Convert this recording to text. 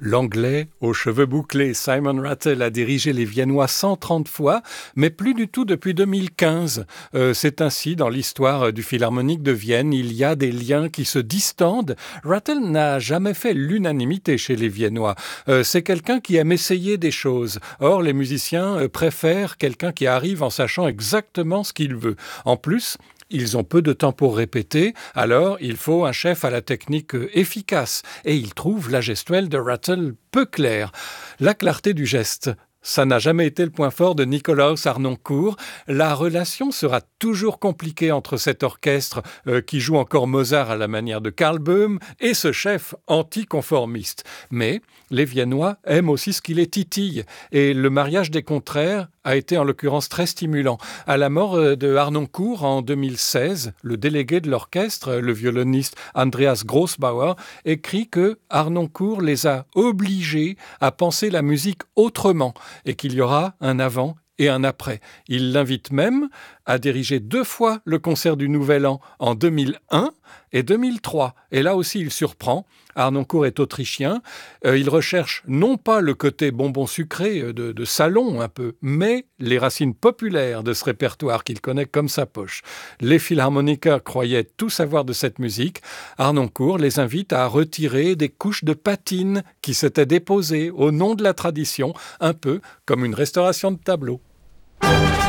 L'Anglais aux cheveux bouclés, Simon Rattle a dirigé les Viennois 130 fois, mais plus du tout depuis 2015. C'est ainsi dans l'histoire du Philharmonique de Vienne, il y a des liens qui se distendent. Rattle n'a jamais fait l'unanimité chez les Viennois. C'est quelqu'un qui aime essayer des choses. Or, les musiciens préfèrent quelqu'un qui arrive en sachant exactement ce qu'il veut. En plus, ils ont peu de temps pour répéter, alors il faut un chef à la technique efficace. Et ils trouvent la gestuelle de Rattle peu claire. La clarté du geste, ça n'a jamais été le point fort de Nikolaus Harnoncourt. La relation sera toujours compliquée entre cet orchestre qui joue encore Mozart à la manière de Karl Böhm et ce chef anticonformiste. Mais les Viennois aiment aussi ce qui les titille. Et le mariage des contraires a été en l'occurrence très stimulant. À la mort de Harnoncourt en 2016, le délégué de l'orchestre, le violoniste Andreas Grossbauer, écrit que Harnoncourt les a obligés à penser la musique autrement et qu'il y aura un avant et un après. Il l'invite même à diriger 2 fois le concert du Nouvel An en 2001 et 2003. Et là aussi, il surprend. Harnoncourt est autrichien. Il recherche non pas le côté bonbon sucré de salon un peu, mais les racines populaires de ce répertoire qu'il connaît comme sa poche. Les philharmoniqueurs croyaient tout savoir de cette musique. Harnoncourt les invite à retirer des couches de patine qui s'étaient déposées au nom de la tradition, un peu comme une restauration de tableau.